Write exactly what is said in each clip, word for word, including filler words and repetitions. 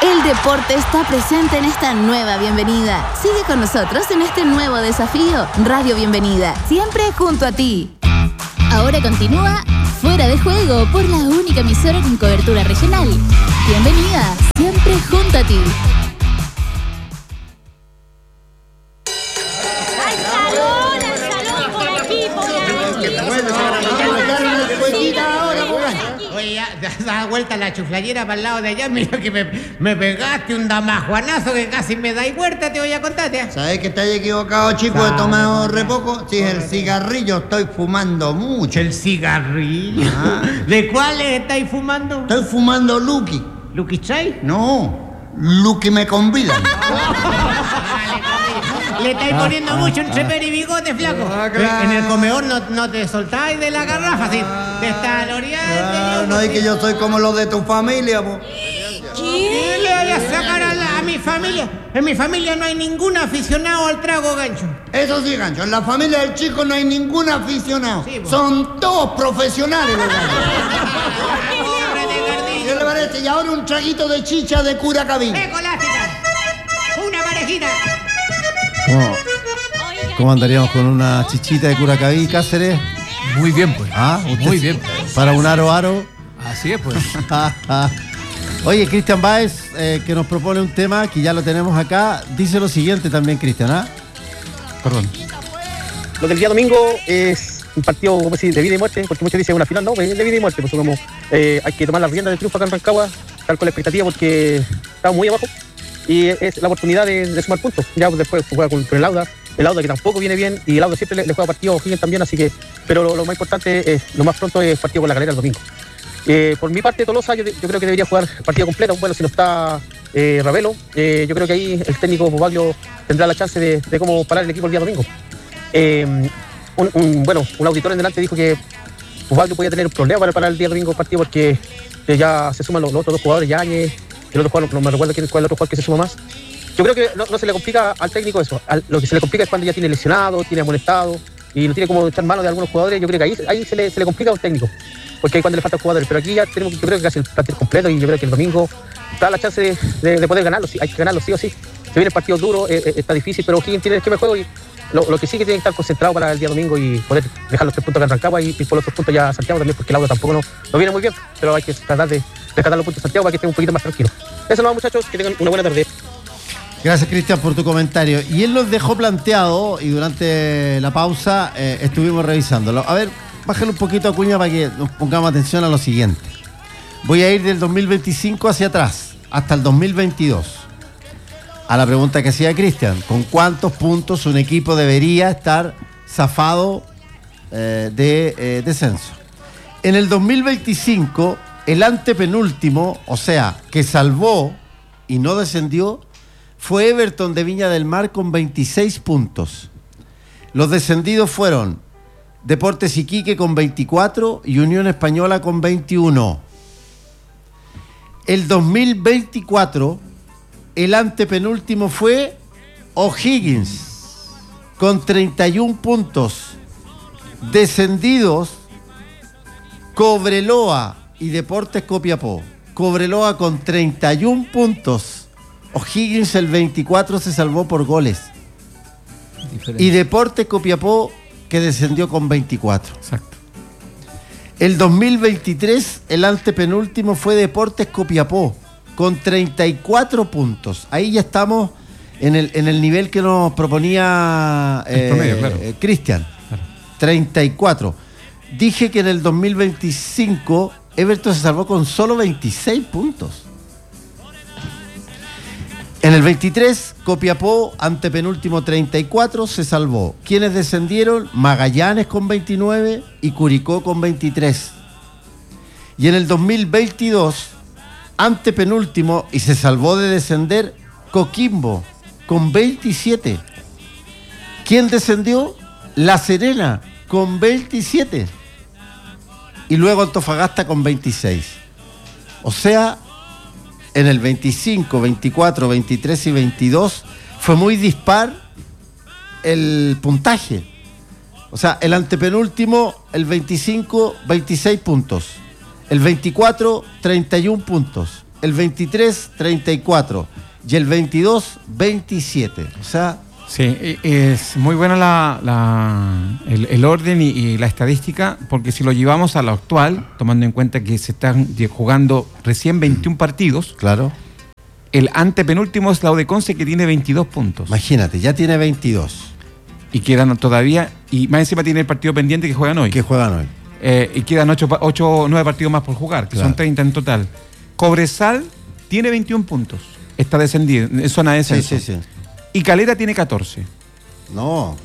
El deporte está presente en esta nueva bienvenida. Sigue con nosotros en este nuevo desafío. Radio Bienvenida, siempre junto a ti. Ahora continúa Fuera de Juego por la única emisora con cobertura regional. Bienvenida, siempre junto a ti. Oye, ya, da vuelta la chuflayera para el lado de allá. Mira que me, me pegaste un damajuanazo que casi me da y vuelta, te voy a contarte. ¿eh? ¿Sabes que estáis equivocado, chico? He tomado re poco. Sí, el cigarrillo estoy fumando mucho. ¿El cigarrillo? Ah. ¿De cuáles estáis fumando? Estoy fumando Lucky. ¿Lucky Chai? No, Lucky me convidan. Le estáis poniendo mucho entre per y bigote, flaco. Ah, claro. En el comedor no, no te soltáis de la garrafa, ¿sí? Te está loreando. No, no es que yo soy como los de tu familia, po. ¿Qué le voy a sacar a, la, a mi familia? En mi familia no hay ningún aficionado al trago, Gancho. Eso sí, Gancho, en la familia del chico no hay ningún aficionado. Sí, son todos profesionales los ganchos. ¿Qué le parece? Y ahora un traguito de chicha de Curacaví. ¡Ecolástica! ¡Una parejita! ¿Cómo, ¿Cómo andaríamos con una chichita de Curacaví, Cáceres? Muy bien, pues. Ah, muy bien. Para un aro aro. Así es, pues. Oye, Cristian Báez, eh, que nos propone un tema que ya lo tenemos acá, dice lo siguiente también, Cristian, ¿ah? Perdón. Lo del día domingo es un partido, como decir, de vida y muerte, porque muchos dicen una final, no, es de vida y muerte, pues como eh, hay que tomar la rienda del triunfo acá en Rancagua, estar con la expectativa porque estamos muy abajo y es la oportunidad de, de sumar puntos. Ya después se juega con, con el Auda, el Auda que tampoco viene bien y el Auda siempre le, le juega partido a O'Higgins también, así que, pero lo, lo más importante es, lo más pronto es partido con la Calera el domingo. Eh, por mi parte, Tolosa, yo, yo creo que debería jugar partido completo. Bueno, si no está eh, Ravelo, eh, yo creo que ahí el técnico Bobaglio tendrá la chance de, de cómo parar el equipo el día domingo. Eh, un, un, bueno, un auditor en delante dijo que Bobaglio podía tener un problema para parar el día domingo el partido porque eh, ya se suman los, los otros dos jugadores, Yañez, el otro jugador, no me recuerdo quién, cuál es el otro jugador que se suma más. Yo creo que no, no se le complica al técnico eso. Al, lo que se le complica es cuando ya tiene lesionado, tiene amonestado y no tiene como echar mano de algunos jugadores. Yo creo que ahí, ahí se, le, se le complica a un técnico. Porque ahí cuando le faltan jugadores, pero aquí ya tenemos, yo creo que casi el plantel completo y yo creo que el domingo da la chance de, de, de poder ganarlo, sí, hay que ganarlo sí o sí. Se viene el partido duro, eh, eh, está difícil, pero O'Higgins tiene el esquema de juego y lo, lo que sí que tiene que estar concentrado para el día domingo y poder dejar los tres puntos acá en Rancagua y, y por los tres puntos ya a Santiago también, porque el Auda tampoco no, no viene muy bien, pero hay que tratar de rescatar los puntos de Santiago para que estén un poquito más tranquilos. Eso nomás, muchachos, que tengan una buena tarde. Gracias, Cristian, por tu comentario. Y él nos dejó planteado y durante la pausa eh, estuvimos revisándolo. A ver, bájale un poquito a Cuña para que nos pongamos atención a lo siguiente. Voy a ir del dos mil veinticinco hacia atrás, hasta el dos mil veintidós. A la pregunta que hacía Cristian, ¿con cuántos puntos un equipo debería estar zafado eh, de eh, descenso? En el dos mil veinticinco, el antepenúltimo, o sea, que salvó y no descendió, fue Everton de Viña del Mar con veintiséis puntos. Los descendidos fueron Deportes Iquique con veinticuatro y Unión Española con veintiuno. El dos mil veinticuatro, el antepenúltimo fue O'Higgins con treinta y uno puntos. Descendidos, Cobreloa y Deportes Copiapó. Cobreloa con treinta y uno puntos. O'Higgins el veinticuatro se salvó por goles. Diferente. Y Deportes Copiapó que descendió con veinticuatro. Exacto. El dos mil veintitrés, el antepenúltimo fue Deportes Copiapó, con treinta y cuatro puntos. Ahí ya estamos en el, en el nivel que nos proponía eh, promedio, claro. eh, Cristian. Claro. treinta y cuatro. Dije que en el dos mil veinticinco Everton se salvó con solo veintiséis puntos. En el veintitrés, Copiapó, antepenúltimo treinta y cuatro, se salvó. ¿Quiénes descendieron? Magallanes con veintinueve y Curicó con veintitrés. Y en el dos mil veintidós, antepenúltimo, y se salvó de descender, Coquimbo con veintisiete. ¿Quién descendió? La Serena con veintisiete. Y luego Antofagasta con veintiséis. O sea, en el veinticinco, veinticuatro, veintitrés y veintidós fue muy dispar el puntaje. O sea, el antepenúltimo, el veinticinco, veintiséis puntos. El veinticuatro, treinta y uno puntos. el veintitrés, treinta y cuatro y el veintidós, veintisiete. O sea... Sí, es muy buena la, la, el, el orden y, y la estadística, porque si lo llevamos a lo actual, tomando en cuenta que se están jugando recién veintiún partidos, claro, el antepenúltimo es la U de Conce, que tiene veintidós puntos. Imagínate, ya tiene veintidós. Y quedan todavía, y más encima tiene el partido pendiente que juegan hoy. Que juegan hoy. Eh, y quedan ocho o nueve partidos más por jugar, que claro, son treinta en total. Cobresal tiene veintiún puntos, está descendido, en zona de descenso. Sí, sí, sí. Y Calera tiene catorce. No,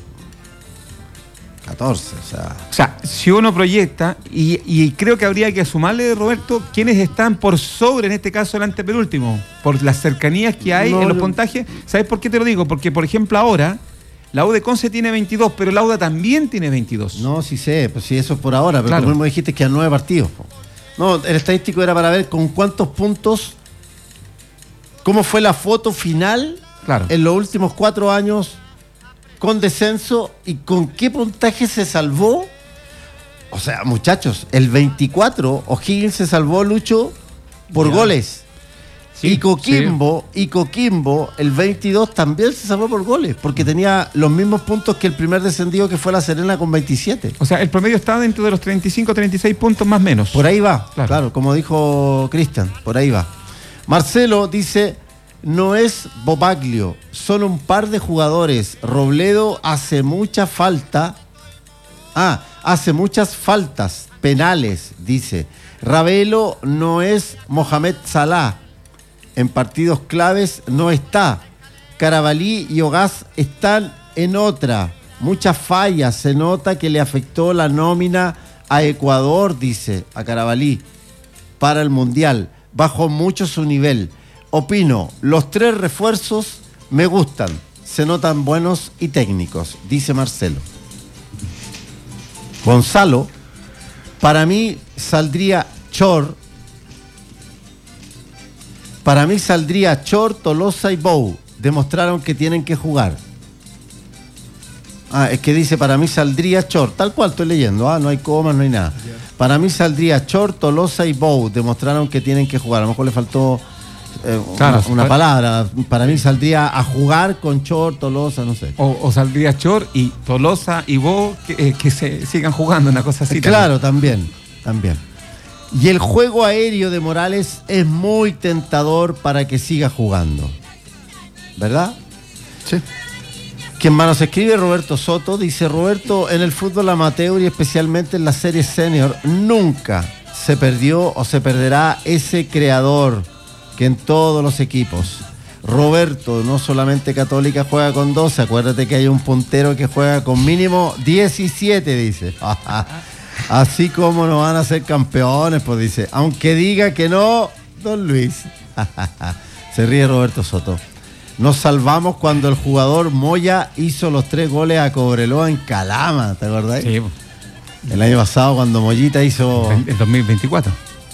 catorce, o sea... O sea, si uno proyecta, y, y creo que habría que sumarle, Roberto, quienes están por sobre, en este caso, el antepenúltimo, por las cercanías que hay no, en los no. puntajes. ¿Sabes por qué te lo digo? Porque, por ejemplo, ahora, la U de Conce tiene veintidós, pero la U D A también tiene veintidós. No, sí sé, pues sí, eso es por ahora, pero claro, tú mismo dijiste que a nueve partidos. No, el estadístico era para ver con cuántos puntos, cómo fue la foto final... Claro. En los últimos cuatro años con descenso y con qué puntaje se salvó. O sea, muchachos, el veinticuatro O'Higgins se salvó, Lucho, por ya. goles. Sí, y Coquimbo, sí. y Coquimbo, el veintidós también se salvó por goles, porque tenía los mismos puntos que el primer descendido, que fue La Serena, con veintisiete. O sea, el promedio está dentro de los treinta y cinco, treinta y seis puntos más o menos. Por ahí va, claro, claro, como dijo Cristian, por ahí va. Marcelo dice... No es Bobaglio, son un par de jugadores. Robledo hace mucha falta. Ah, hace muchas faltas penales, dice. Ravelo no es Mohamed Salah. En partidos claves no está. Carabalí y Ogaz están en otra. Muchas fallas, se nota que le afectó la nómina a Ecuador, dice, a Carabalí, para el Mundial. Bajó mucho su nivel. Opino, los tres refuerzos me gustan, se notan buenos y técnicos, dice Marcelo. Gonzalo, para mí saldría Chor, para mí saldría Chor, Tolosa y Bou, demostraron que tienen que jugar. Ah, es que dice, para mí saldría Chor, tal cual estoy leyendo, ah, no hay comas, no hay nada. Para mí saldría Chor, Tolosa y Bou, demostraron que tienen que jugar, a lo mejor le faltó... Eh, claro, una, una palabra, para mí saldría a jugar con Chor, Tolosa, no sé. O, o saldría Chor y Tolosa y Bo que, eh, que se sigan jugando, una cosa así. Eh, claro, también, también. Y el juego aéreo de Morales es muy tentador para que siga jugando. ¿Verdad? Sí. Quien más nos escribe, Roberto Soto, dice: Roberto, en el fútbol amateur y especialmente en la serie senior, nunca se perdió o se perderá ese creador que en todos los equipos. Roberto, no solamente Católica juega con doce, acuérdate que hay un puntero que juega con mínimo diecisiete, dice. Así como no van a ser campeones, pues dice. Aunque diga que no, don Luis. Se ríe Roberto Soto. Nos salvamos cuando el jugador Moya hizo los tres goles a Cobreloa en Calama, ¿te acordás? Sí. El año pasado cuando Mollita hizo... En dos mil veinticuatro.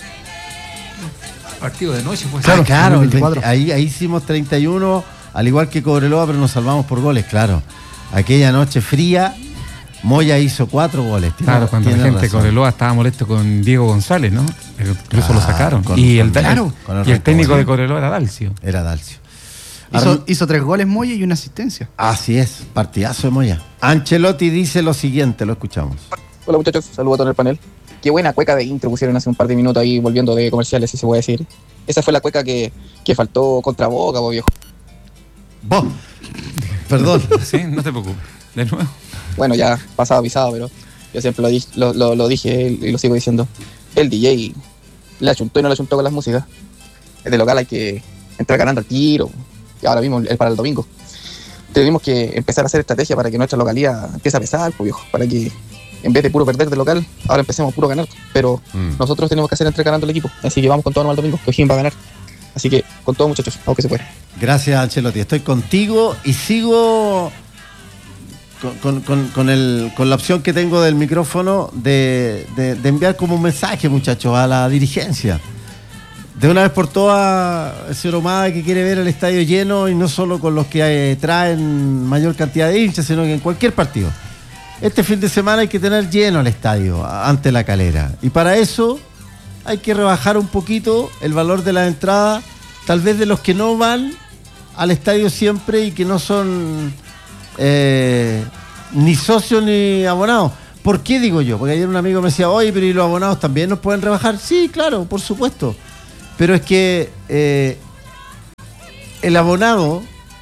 Partido de noche, pues. Claro, claro, veinte, ahí, ahí hicimos treinta y uno, al igual que Cobreloa, pero nos salvamos por goles, claro. Aquella noche fría, Moya hizo cuatro goles. Claro, cuando la gente de Cobreloa estaba molesto con Diego González, ¿no? Incluso ah, lo sacaron. Con, y el, con, claro, con y el técnico de Cobreloa era Dalcio. Era Dalcio. Hizo, hizo tres goles Moya y una asistencia. Así es, partidazo de Moya. Ancelotti dice lo siguiente, lo escuchamos. Hola muchachos, saludos a todo el panel. Qué buena cueca de intro pusieron hace un par de minutos ahí, volviendo de comerciales, si se puede decir. Esa fue la cueca que, que faltó contra Boca, bo viejo. Vos, perdón. Sí, no te preocupes. De nuevo. Bueno, ya pasado avisado, pero yo siempre lo, di, lo, lo, lo dije y lo sigo diciendo. El D J le achuntó y no le achuntó con las músicas. El de local hay que entrar ganando al tiro. Y ahora mismo, el para el domingo. Tenemos que empezar a hacer estrategia para que nuestra localidad empiece a pesar, pues viejo, para que en vez de puro perder de local, ahora empecemos puro a ganar. Pero mm. nosotros tenemos que hacer entre ganando el equipo. Así que vamos con todo nomás el domingo, que O'Higgins va a ganar. Así que con todo, muchachos, aunque se pueda. Gracias, Ancelotti. Estoy contigo y sigo con, con, con, con, el, con la opción que tengo del micrófono de, de, de enviar como un mensaje, muchachos, a la dirigencia. De una vez por todas, el señor Omada, que quiere ver el estadio lleno, y no solo con los que eh, traen mayor cantidad de hinchas, sino que en cualquier partido. Este fin de semana hay que tener lleno el estadio ante La Calera. Y para eso hay que rebajar un poquito el valor de la entrada, tal vez de los que no van al estadio siempre y que no son eh, ni socios ni abonados. ¿Por qué digo yo? Porque ayer un amigo me decía, oye, pero ¿y los abonados también nos pueden rebajar? Sí, claro, por supuesto. Pero es que eh, el abonado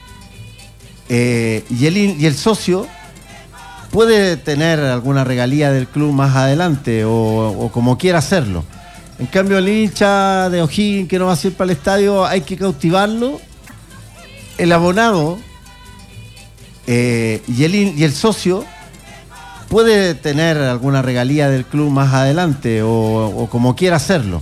eh, y, el, y el socio puede tener alguna regalía del club más adelante o, o como quiera hacerlo. En cambio, el hincha de O'Higgins que no va a ir para el estadio, hay que cautivarlo. El abonado eh, y, el, y el socio puede tener alguna regalía del club más adelante o, o como quiera hacerlo.